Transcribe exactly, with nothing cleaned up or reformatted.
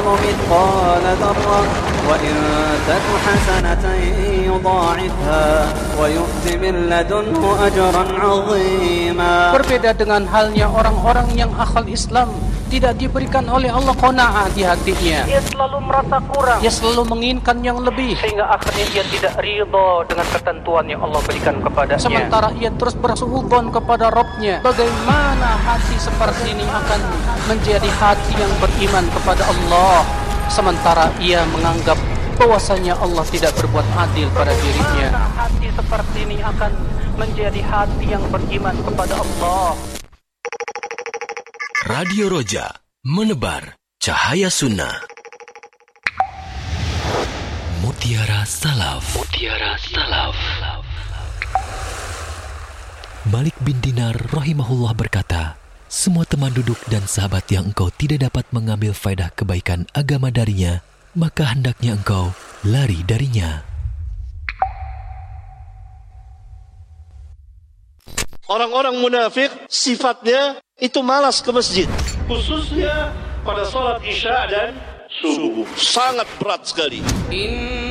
مثقال ذرة وإن تك حسنة يضاعفها ويؤت من لدنه أجرا عظيما. Berbeda dengan halnya orang-orang yang akal Islam, tidak diberikan oleh Allah qanaah di hatinya. Ia selalu merasa kurang. Ia selalu menginginkan yang lebih, sehingga akhirnya ia tidak ridha dengan ketentuan yang Allah berikan kepadanya. Sementara ia terus bersuudzon kepada Rabb-nya. Bagaimana hati seperti ini akan menjadi hati yang beriman kepada Allah, sementara ia menganggap bahwasanya Allah tidak berbuat adil pada dirinya. Bagaimana hati seperti ini akan menjadi hati yang beriman kepada Allah. Radio Roja, menebar cahaya sunnah. Mutiara Salaf. Mutiara Salaf. Malik bin Dinar rahimahullah berkata, semua teman duduk dan sahabat yang engkau tidak dapat mengambil faedah kebaikan agama darinya, maka hendaknya engkau lari darinya. Orang-orang munafik sifatnya itu malas ke masjid, khususnya pada salat isya dan subuh. Sangat berat sekali.